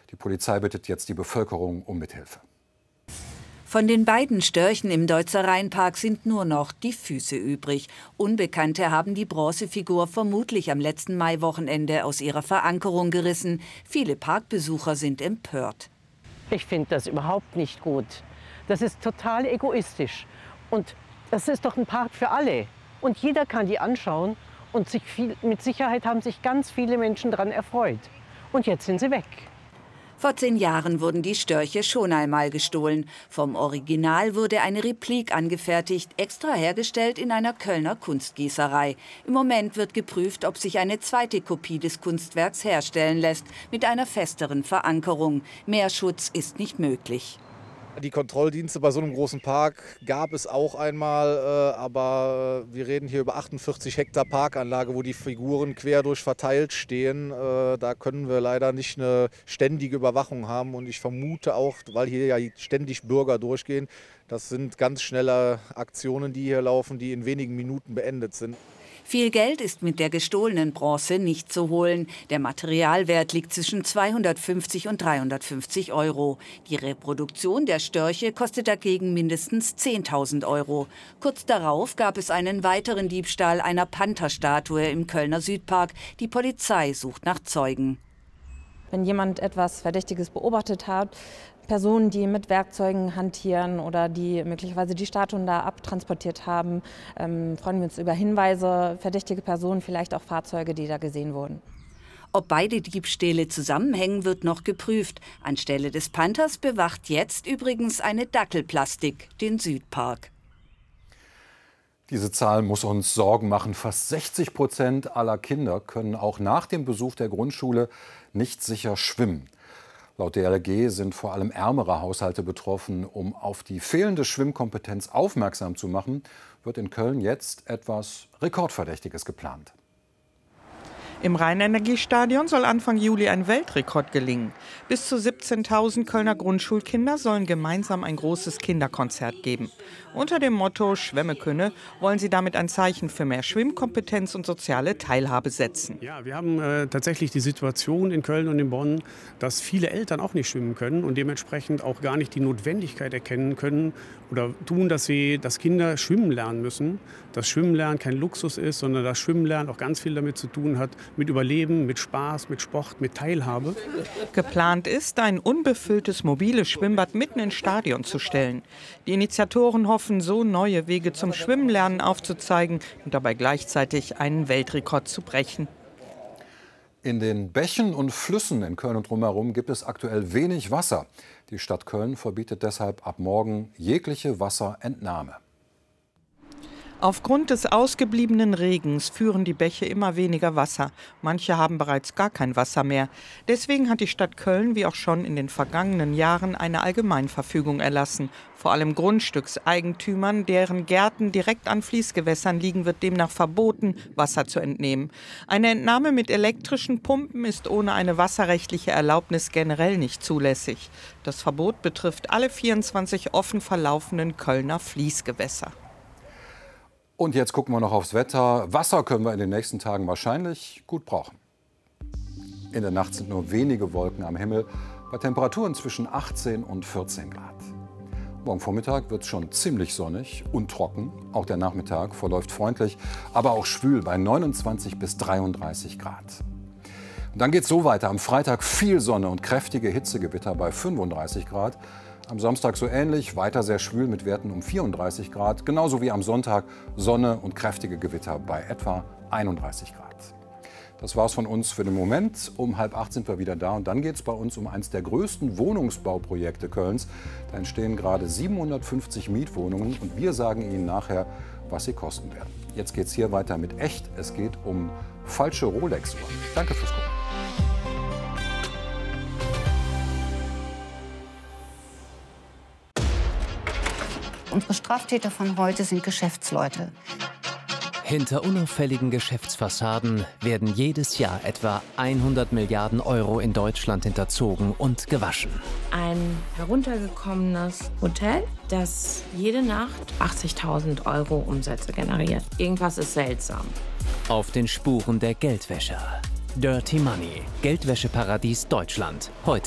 Die Polizei bittet jetzt die Bevölkerung um Mithilfe. Von den beiden Störchen im Deutzer Rheinpark sind nur noch die Füße übrig. Unbekannte haben die Bronzefigur vermutlich am letzten Maiwochenende aus ihrer Verankerung gerissen. Viele Parkbesucher sind empört. Ich finde das überhaupt nicht gut. Das ist total egoistisch. Und das ist doch ein Park für alle. Und jeder kann die anschauen. Und mit Sicherheit haben sich ganz viele Menschen daran erfreut. Und jetzt sind sie weg. Vor 10 Jahren wurden die Störche schon einmal gestohlen. Vom Original wurde eine Replik angefertigt, extra hergestellt in einer Kölner Kunstgießerei. Im Moment wird geprüft, ob sich eine zweite Kopie des Kunstwerks herstellen lässt, mit einer festeren Verankerung. Mehr Schutz ist nicht möglich. Die Kontrolldienste bei so einem großen Park gab es auch einmal, aber wir reden hier über 48 Hektar Parkanlage, wo die Figuren quer durch verteilt stehen. Da können wir leider nicht eine ständige Überwachung haben und ich vermute auch, weil hier ja ständig Bürger durchgehen, das sind ganz schnelle Aktionen, die hier laufen, die in wenigen Minuten beendet sind. Viel Geld ist mit der gestohlenen Bronze nicht zu holen. Der Materialwert liegt zwischen 250 und 350 €. Die Reproduktion der Störche kostet dagegen mindestens 10.000 €. Kurz darauf gab es einen weiteren Diebstahl einer Pantherstatue im Kölner Südpark. Die Polizei sucht nach Zeugen. Wenn jemand etwas Verdächtiges beobachtet hat, Personen, die mit Werkzeugen hantieren oder die möglicherweise die Statuen da abtransportiert haben, freuen wir uns über Hinweise, verdächtige Personen, vielleicht auch Fahrzeuge, die da gesehen wurden. Ob beide Diebstähle zusammenhängen, wird noch geprüft. Anstelle des Panthers bewacht jetzt übrigens eine Dackelplastik den Südpark. Diese Zahl muss uns Sorgen machen. Fast 60% aller Kinder können auch nach dem Besuch der Grundschule nicht sicher schwimmen. Laut DLRG sind vor allem ärmere Haushalte betroffen. Um auf die fehlende Schwimmkompetenz aufmerksam zu machen, wird in Köln jetzt etwas Rekordverdächtiges geplant. Im Rheinenergiestadion soll Anfang Juli ein Weltrekord gelingen. Bis zu 17.000 Kölner Grundschulkinder sollen gemeinsam ein großes Kinderkonzert geben. Unter dem Motto Schwemme könne wollen sie damit ein Zeichen für mehr Schwimmkompetenz und soziale Teilhabe setzen. Ja, wir haben tatsächlich die Situation in Köln und in Bonn, dass viele Eltern auch nicht schwimmen können und dementsprechend auch gar nicht die Notwendigkeit erkennen können oder tun, dass Kinder schwimmen lernen müssen. Dass Schwimmen lernen kein Luxus ist, sondern dass Schwimmen lernen auch ganz viel damit zu tun hat, mit Überleben, mit Spaß, mit Sport, mit Teilhabe. Geplant ist, ein unbefülltes mobiles Schwimmbad mitten ins Stadion zu stellen. Die Initiatoren hoffen, so neue Wege zum Schwimmenlernen aufzuzeigen und dabei gleichzeitig einen Weltrekord zu brechen. In den Bächen und Flüssen in Köln und drumherum gibt es aktuell wenig Wasser. Die Stadt Köln verbietet deshalb ab morgen jegliche Wasserentnahme. Aufgrund des ausgebliebenen Regens führen die Bäche immer weniger Wasser. Manche haben bereits gar kein Wasser mehr. Deswegen hat die Stadt Köln, wie auch schon in den vergangenen Jahren, eine Allgemeinverfügung erlassen. Vor allem Grundstückseigentümern, deren Gärten direkt an Fließgewässern liegen, wird demnach verboten, Wasser zu entnehmen. Eine Entnahme mit elektrischen Pumpen ist ohne eine wasserrechtliche Erlaubnis generell nicht zulässig. Das Verbot betrifft alle 24 offen verlaufenden Kölner Fließgewässer. Und jetzt gucken wir noch aufs Wetter. Wasser können wir in den nächsten Tagen wahrscheinlich gut brauchen. In der Nacht sind nur wenige Wolken am Himmel, bei Temperaturen zwischen 18 und 14 Grad. Morgen Vormittag wird es schon ziemlich sonnig und trocken. Auch der Nachmittag verläuft freundlich, aber auch schwül bei 29 bis 33 Grad. Und dann geht es so weiter. Am Freitag viel Sonne und kräftige Hitzegewitter bei 35 Grad. Am Samstag so ähnlich, weiter sehr schwül mit Werten um 34 Grad. Genauso wie am Sonntag Sonne und kräftige Gewitter bei etwa 31 Grad. Das war's von uns für den Moment. Um 7:30 sind wir wieder da und dann geht es bei uns um eines der größten Wohnungsbauprojekte Kölns. Da entstehen gerade 750 Mietwohnungen und wir sagen Ihnen nachher, was sie kosten werden. Jetzt geht's hier weiter mit Echt. Es geht um falsche Rolex-Uhren. Danke fürs Gucken. Unsere Straftäter von heute sind Geschäftsleute. Hinter unauffälligen Geschäftsfassaden werden jedes Jahr etwa 100 Milliarden Euro in Deutschland hinterzogen und gewaschen. Ein heruntergekommenes Hotel, das jede Nacht 80.000 Euro Umsätze generiert. Irgendwas ist seltsam. Auf den Spuren der Geldwäscher. Dirty Money, Geldwäscheparadies Deutschland. Heute